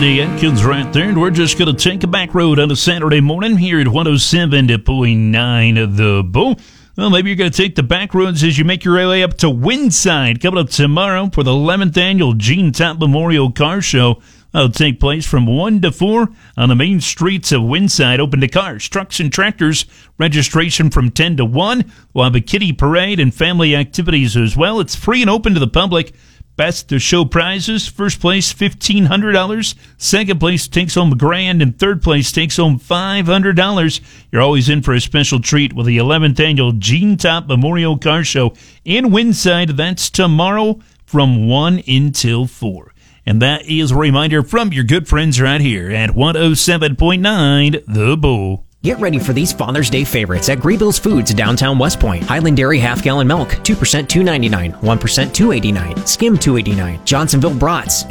Randy Atkins right there, and we're just going to take a back road on a Saturday morning here at 107.9 of The Bull. Well, maybe you're going to take the back roads as you make your way up to Winside. Coming up tomorrow for the 11th annual Gene Top Memorial Car Show. That'll take place from 1 to 4 on the main streets of Winside. Open to cars, trucks, and tractors. Registration from 10 to 1. We'll have a kiddie parade and family activities as well. It's free and open to the public. Best to show prizes. First place, $1,500. Second place takes home $1,000. And third place takes home $500. You're always in for a special treat with the 11th annual Gene Top Memorial Car Show in Winside. That's tomorrow from 1 until 4. And that is a reminder from your good friends right here at 107.9 The Bull. Get ready for these Father's Day favorites at Greebill's Foods, downtown West Point. Highland Dairy half-gallon milk, 2% $2.99, 1% $2.89, skim $2.89, Johnsonville Brats,